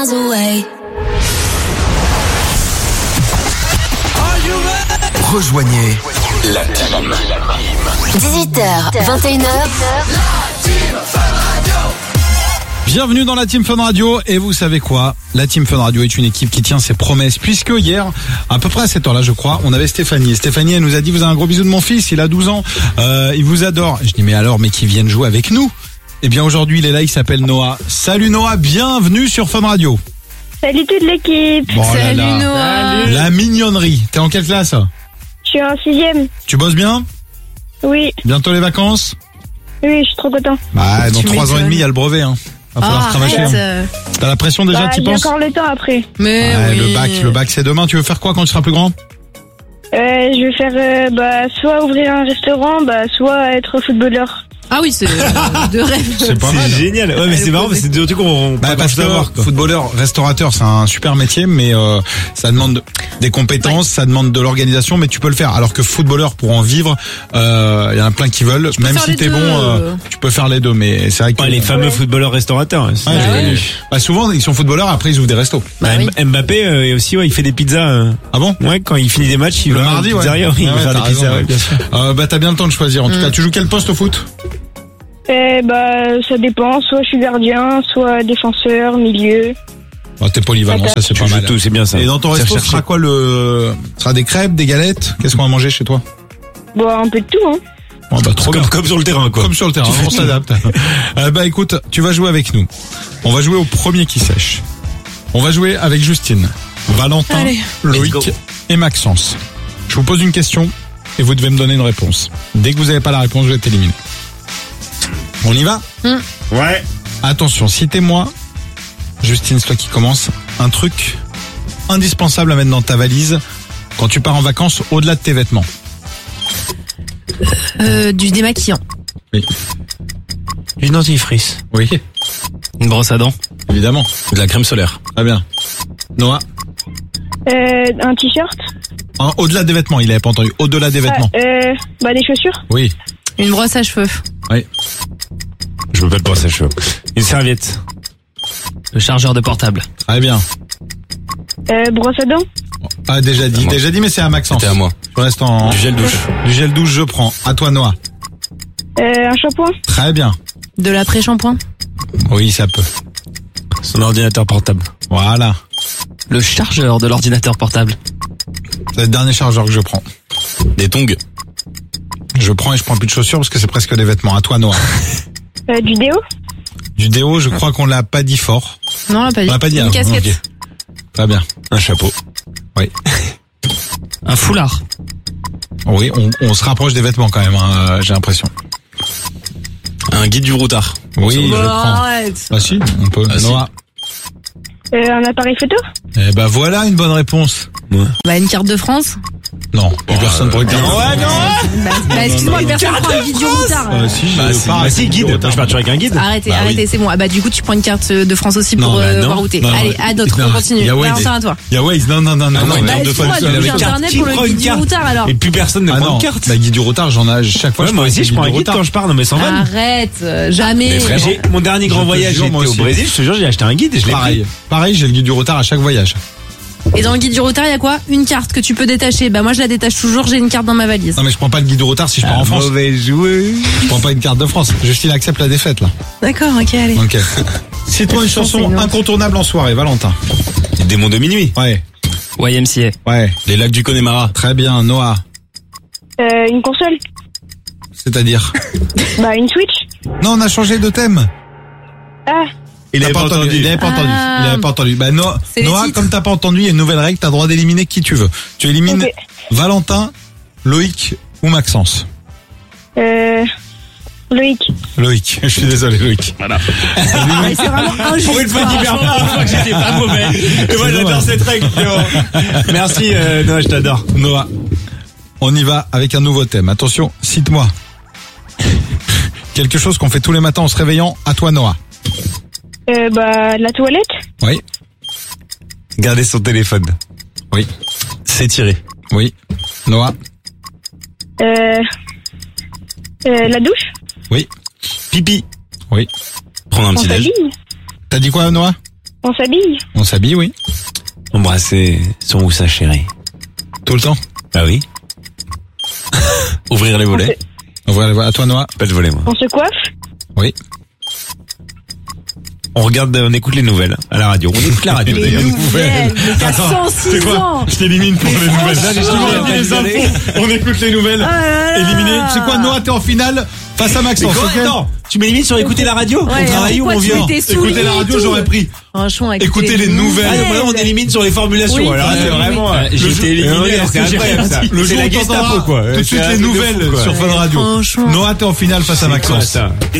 Rejoignez la team. 18h, 21h. Bienvenue dans la Team Fun Radio. Et vous savez quoi? La Team Fun Radio est une équipe qui tient ses promesses. Puisque hier, à peu près à cette heure-là, je crois, on avait Stéphanie. Stéphanie, elle nous a dit, vous avez un gros bisou de mon fils, il a 12 ans. Il vous adore. Je dis, mais alors, mais qu'il vienne jouer avec nous. Eh bien, aujourd'hui, il est là, il s'appelle Noah. Salut Noah, bienvenue sur Fun Radio. Salut toute l'équipe. Bon, Salut là, là. Noah. La mignonnerie. T'es en quelle classe? Je suis en 6e. Tu bosses bien? Oui, Bientôt les vacances? oui, je suis trop content. Bah, dans Tu 3 ans et m'étonnes. demi, il y a le brevet, hein. Va falloir cravacher. arrête. Hein. T'as la pression déjà, Bah, t'y j'ai penses? encore le temps après. Mais Ouais, oui. le bac, c'est demain. Tu veux faire quoi quand tu seras plus grand? Je vais faire soit ouvrir un restaurant, soit être footballeur. Ah oui, c'est de rêve. C'est pas mal. C'est génial. Ouais, mais c'est marrant, mais c'est deux trucs qu'on Bah, peut parce que savoir, quoi. footballeur, restaurateur, c'est un super métier, mais ça demande des compétences, ça demande de l'organisation, mais tu peux le faire. Alors que footballeur, pour en vivre, il y en a plein qui veulent. Même faire si les t'es deux. bon, tu peux faire les deux. Mais c'est vrai que Ouais, les fameux footballeurs restaurateurs. Ouais, Ouais, j'ai connu. Bah, souvent ils sont footballeurs, après ils ouvrent des restos. Bah oui. Mbappé, et aussi, ouais, il fait des pizzas. Ah bon? Ouais, quand il finit des matchs, il Le va mardi, à la ouais. pizzeria, oui, il Ouais, va faire t'as des pizzas, raison, ouais, bien sûr. Bah, t'as bien le temps de choisir. En tout cas, tu joues quel poste au foot? Ça dépend. Soit je suis gardien, soit défenseur, milieu. Bah, t'es polyvalent, ça c'est Tu pas joues mal. tout, c'est bien ça. Et dans ton C'est resto, ce recherché. sera quoi ce sera des crêpes, des galettes? Qu'est-ce qu'on va manger chez toi? Bon, un peu de tout, hein. Ouais, bah, trop bien. Comme sur le terrain, quoi. Comme sur le terrain, on s'adapte. Bah écoute, tu vas jouer avec nous. On va jouer au premier qui sèche. On va jouer avec Justine, Valentin, Allez. Loïc Let's go. et Maxence. Je vous pose une question et vous devez me donner une réponse. Dès que vous n'avez pas la réponse, vous êtes éliminé. On y va? Ouais. Attention, citez-moi, Justine, c'est toi qui commence, un truc indispensable à mettre dans ta valise quand tu pars en vacances au-delà de tes vêtements. Du démaquillant. Du dentifrice. Oui, Une brosse à dents, évidemment. de la crème solaire. Très bien. Noah? Un t-shirt. Au-delà des vêtements, il avait pas entendu. Au-delà des vêtements. Des chaussures. Oui. Une brosse à cheveux. Oui. Je m'appelle pas ça, chaud. Une serviette. Le chargeur de portable. Très bien. Brosse à dents. Ah, déjà dit, mais c'est à Maxence. C'était à moi. Je reste en... Du gel douche. Du gel douche, je prends. À toi, Noah. Un shampoing. Très bien. De l'après-shampoing. Oui, ça peut. Son ordinateur portable. Voilà. Le chargeur de l'ordinateur portable. C'est le dernier chargeur que je prends. Des tongs. Je prends et je prends plus de chaussures parce que c'est presque des vêtements. À toi, Noah. Du déo. Du déo, je crois qu'on l'a pas dit fort. Non, on l'a pas dit. On l'a pas dit. Une alors. casquette. Ok. Très bien. Un chapeau. Oui. Un foulard. Oui, on se rapproche des vêtements quand même, hein, j'ai l'impression. Un guide du routard. Oui, je Bon, prends. arrête. Ah si, on peut. Ah, si. Noah. Un appareil photo. Eh ben voilà une bonne réponse. Bah, une carte de France. Non, plus personne pour une carte. Ouais, non! Bah, excuse-moi, personne prend un guide du routard. Si, Bah, si, guide. Moi, je pars toujours avec un guide. Arrêtez, Bah arrêtez, c'est bon. Ah bah du coup, tu prends une carte de France aussi pour Non, bah non. voir où t'es. Non, Allez, non. à d'autres, Non, on continue. il y a Waze. Valentin, à toi. Il y a Waze, non, non, une Bah, carte de excuse-moi, fois. j'ai Il avait vu Internet Qui pour le prend guide une du carte routard alors. Et plus personne ne Ah prend non, une carte. la guide du routard, j'en ai chaque fois. Ouais, moi aussi, je prends un guide quand je pars, non, mais sans vanne. Arrête, jamais. Mais vraiment. Mon dernier grand Je te voyage, jure, j'étais moi au aussi. Brésil, je te jure, j'ai acheté un guide et je l'ai pris. Pareil, j'ai le guide du routard à chaque voyage. Et dans le guide du routard, il y a quoi? Une carte que tu peux détacher. Bah moi, je la détache toujours, j'ai une carte dans ma valise. Non mais je prends pas le guide du routard si je pars en France. Mauvais joueur. Je prends pas une carte de France. Justine accepte la défaite là. D'accord, ok, allez. Ok. Cite-moi une Je pense que chanson c'est une incontournable en soirée, Valentin. Les démons de minuit. Ouais, YMCA. ouais. Les lacs du Connemara. Très bien, Noah. Une console. C'est-à-dire Une Switch. Non, on a changé de thème. Ah. Il avait pas entendu. Il avait pas entendu. Ah. Il avait pas entendu. Bah Noah, C'est les Noah, titres. comme t'as pas entendu, il y a une nouvelle règle, t'as le droit d'éliminer qui tu veux. Tu élimines Ok. Valentin, Loïc ou Maxence. Loïc. Loïc. Je suis désolé, Loïc. Ouais, c'est vraiment injuste. Pour une fois qu'il perd pas, une fois que j'étais pas mauvais. Et moi, j'adore cette règle, Théo. Merci, Noah, je t'adore. Noah, on y va avec un nouveau thème. Attention, cite-moi quelque chose qu'on fait tous les matins en se réveillant. À toi, Noah. La toilette. Oui, Garder son téléphone. oui, S'étirer. oui. Noah. La douche. Oui, Pipi. oui. Prendre un On petit déj. s'habille. T'as dit quoi, Noah? On s'habille. On s'habille, oui. Embrasser son ou sa chérie. Tout le temps. Ah oui. Ouvrir les volets. À toi, Noah. Pas de volets, moi. On se coiffe. Oui. On écoute les nouvelles à la radio. On écoute la radio Les d'ailleurs. nouvelles, mais t'as Attends, 106 c'est quoi ans. Je t'élimine pour les nouvelles. franchement. Les infos. On écoute les nouvelles. Ah là là. Éliminé. C'est quoi, Noah, t'es en finale face à Maxence. ok Non, tu m'élimines sur écouter la radio. Ouais, On travaille où, pourquoi mon tu vieux? mets tes Écoutez souliers la et radio, tout. j'aurais pris. Franchement, Écoutez les nouvelles. Ah, donc maintenant on élimine sur les formulations. Oui. Alors, c'est Oui. vraiment. J'ai été éliminé alors c'est que j'ai incroyable, rien ça. dit. Le C'est jour la où t'entendras Gestapo, quoi. tout de C'est suite un les truc de nouvelles fou, quoi. sur Fun Radio. Franchement. Noah, t'es en finale face à C'est quoi, Maxence. ça?